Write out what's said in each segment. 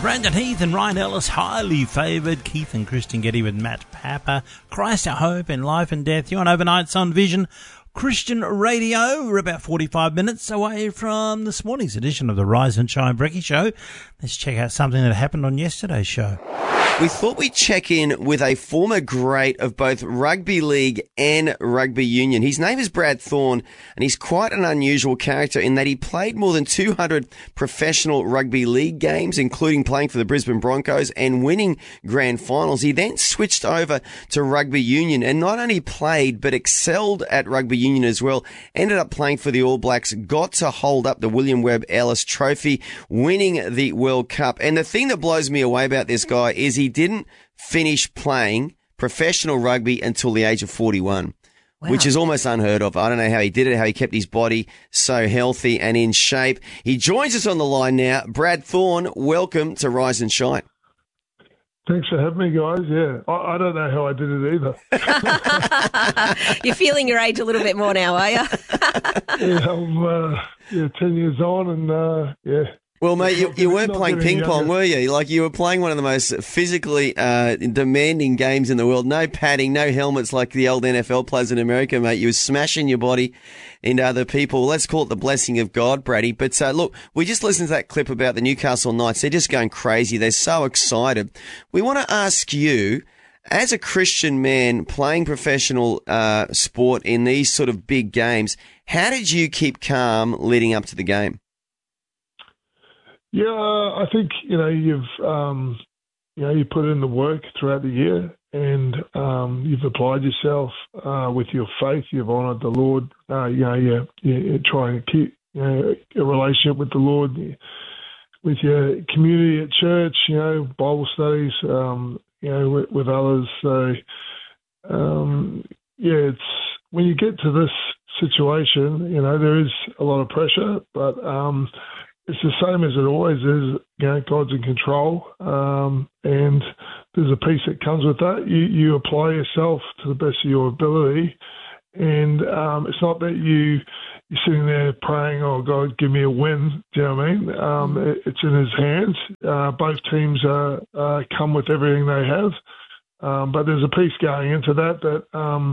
Brandon Heath and Ryan Ellis, highly favoured. Keith and Kristen Getty with Matt Papper. Christ Our Hope in Life and Death. You're on Overnights on Vision Christian Radio. We're about 45 minutes away from this morning's edition of the Rise and Shine Brekkie Show. Let's check out something that happened on yesterday's show. We thought we'd check in with a former great of both rugby league and rugby union. His name is Brad Thorn, and he's quite an unusual character in that he played more than 200 professional rugby league games, including playing for the Brisbane Broncos and winning grand finals. He then switched over to rugby union and not only played but excelled at rugby union as well. Ended up playing for the All Blacks, got to hold up the William Webb Ellis Trophy, winning the World Cup. And the thing that blows me away about this guy is he didn't finish playing professional rugby until the age of 41, which is almost unheard of. I don't know how he did it, how he kept his body so healthy and in shape. He joins us on the line now. Brad Thorn, welcome to Rise and Shine. Thanks for having me, guys. Yeah, I don't know how I did it either. You're feeling your age a little bit more now, are you? Yeah, I'm 10 years on and, yeah. Well, mate, you weren't playing ping pong, were you? Like, you were playing one of the most physically demanding games in the world. No padding, no helmets like the old NFL players in America, mate. You were smashing your body into other people. Let's call it the blessing of God, Brady. But look, we just listened to that clip about the Newcastle Knights. They're just going crazy. They're so excited. We want to ask you, as a Christian man playing professional sport in these sort of big games, how did you keep calm leading up to the game? Yeah, I think, you put in the work throughout the year and you've applied yourself with your faith. You've honoured the Lord. You're trying to keep a relationship with the Lord, with your community at church, Bible studies, with others. So, it's when you get to this situation, there is a lot of pressure, but it's the same as it always is. God's in control, and there's a peace that comes with that. You apply yourself to the best of your ability, and it's not that you're sitting there praying, "Oh God, give me a win." Do you know what I mean? It's in His hands. Both teams come with everything they have, but there's a peace going into that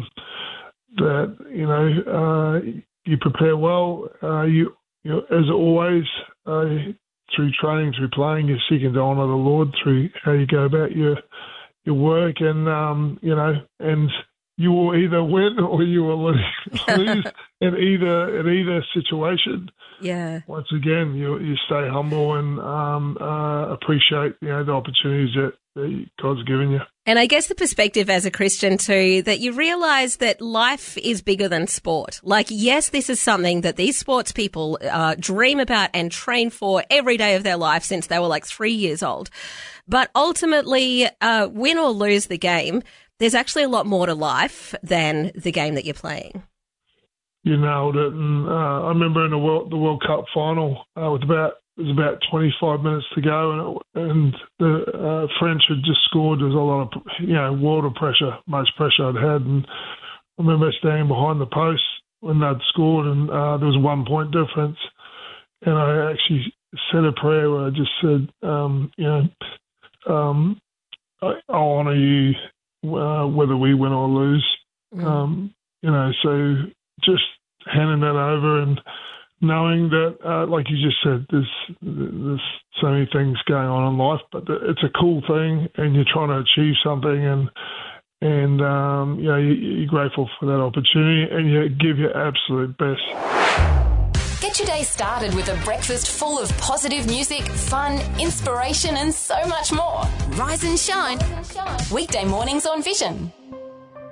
you prepare well. As always, through training, through playing, you're seeking to honour the Lord through how you go about your work, and and you will either win or you will lose in either situation. Yeah. Once again, you stay humble and appreciate the opportunities that God's given you. And I guess the perspective as a Christian too, that you realise that life is bigger than sport. Like, yes, this is something that these sports people dream about and train for every day of their life since they were like 3 years old. But ultimately, win or lose the game, there's actually a lot more to life than the game that you're playing. You nailed it. And I remember in the World Cup final, it was about 25 minutes to go, and the French had just scored. There was a lot of, world of pressure, most pressure I'd had. And I remember standing behind the post when they'd scored, and there was a 1 point difference. And I actually said a prayer where I just said, I'll honour you whether we win or lose. So just handing that over and knowing that, like you just said, there's so many things going on in life, but it's a cool thing, and you're trying to achieve something, and you're grateful for that opportunity, and you give your absolute best. Get your day started with a breakfast full of positive music, fun, inspiration, and so much more. Rise and Shine. Weekday mornings on Vision.